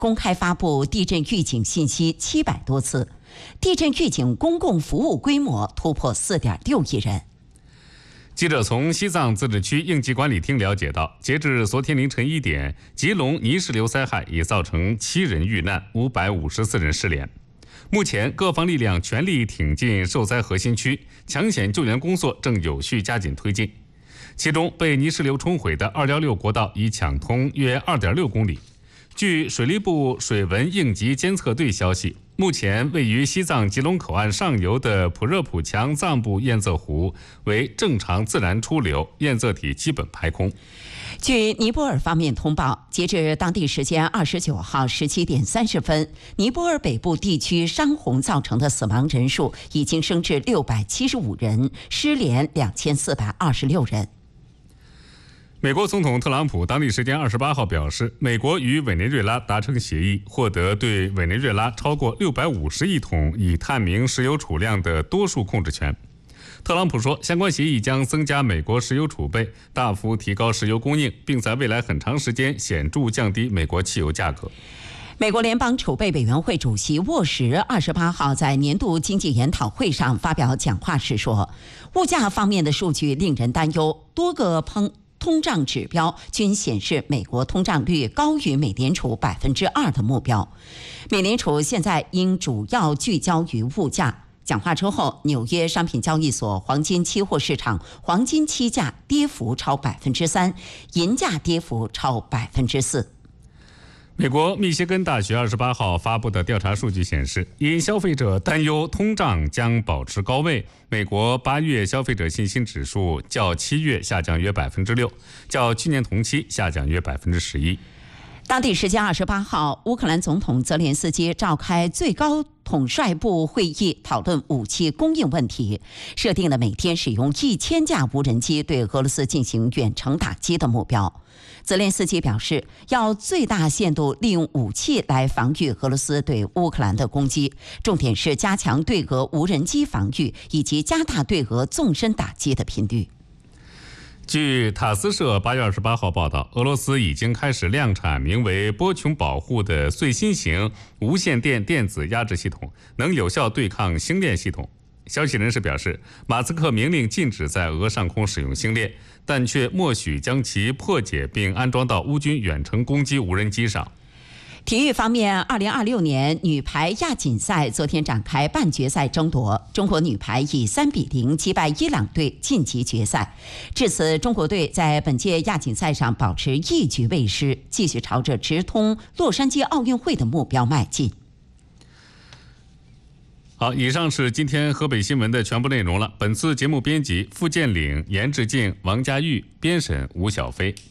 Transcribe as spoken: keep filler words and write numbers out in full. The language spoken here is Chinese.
公开发布地震预警信息七百多次，地震预警公共服务规模突破四点六亿人。 记者从西藏自治区应急管理厅了解到，截至昨天凌晨一点，吉隆泥石流灾害已造成七人遇难，五百五十四人失联。目前，各方力量全力挺进受灾核心区，抢险救援工作正有序加紧推进。其中，被泥石流冲毁的二一六国道已抢通约二点六公里。据水利部水文应急监测队消息，目前位于西藏吉隆口岸上游的普热普强藏部堰泽湖为正常自然出流，堰泽体基本排空。 据尼泊尔方面通报，截至当地时间二十九号十七点三十分，尼泊尔北部地区山洪造成的死亡人数已经升至六百七十五人，失联两千四百二十六人。 美国总统特朗普当地时间二十八号表示，美国与委内瑞拉达成协议，获得对委内瑞拉超过六百五十亿桶已探明石油储量的多数控制权。特朗普说，相关协议将增加美国石油储备，大幅提高石油供应，并在未来很长时间显著降低美国汽油价格。 美国联邦储备委员会主席沃什二十八号在年度经济研讨会上发表讲话时说，物价方面的数据令人担忧，多个通通胀指标均显示美国通胀率高于美联储百分之二的目标。美联储现在应主要聚焦于物价。讲话之后，纽约商品交易所黄金期货市场黄金期价跌幅超百分之三，银价跌幅超百分之四。 美国密歇根大学二十八号发布的调查数据显示，因消费者担忧通胀将保持高位，美国八月消费者信心指数较七月下降约百分之六，较去年同期下降约百分之十一。 当地时间二十八号，乌克兰总统泽连斯基召开最高统帅部会议，讨论武器供应问题，设定了每天使用一千架无人机对俄罗斯进行远程打击的目标。泽连斯基表示，要最大限度利用武器来防御俄罗斯对乌克兰的攻击，重点是加强对俄无人机防御，以及加大对俄纵深打击的频率。 据塔斯社八月二十八号报道，俄罗斯已经开始量产名为波琼保护的最新型无线电电子压制系统，能有效对抗星链系统。消息人士表示，马斯克明令禁止在俄上空使用星链，但却默许将其破解并安装到乌军远程攻击无人机上。 体育方面，二零二六年女排亚锦赛昨天展开半决赛争夺，中国女排以三比零击败伊朗队晋级决赛。至此，中国队在本届亚锦赛上保持一局未失，继续朝着直通洛杉矶奥运会的目标迈进。 好，以上是今天河北新闻的全部内容了。本次节目编辑付建岭、严志静、王佳玉，编审吴小飞。